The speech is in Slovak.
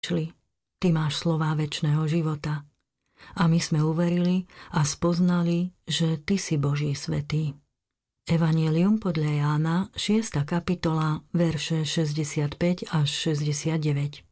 Šli, ty máš slová večného života. A my sme uverili a spoznali, že ty si Boží svätý. Evanjelium podľa Jána, 6. kapitola, verše 65 až 69.